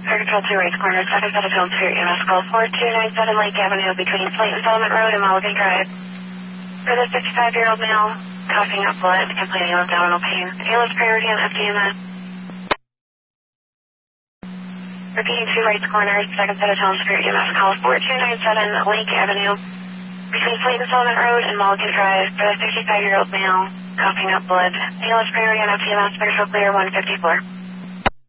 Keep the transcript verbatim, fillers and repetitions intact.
Fire Control two, right corner, second set of Film two, E M S call four two nine seven Lake Avenue between Slayton Settlement Road and Mulligan Drive. For the sixty-five-year-old male, coughing up blood, complaining of abdominal pain. Ambulance priority on F D M S. Repeating two right corner, second set of Film two, E M S call four two nine seven Lake Avenue between Slayton Settlement Road and Mulligan Drive. For the sixty-five-year-old male, coughing up blood. Ambulance priority on F D M S, Fire Control clear one fifty-four.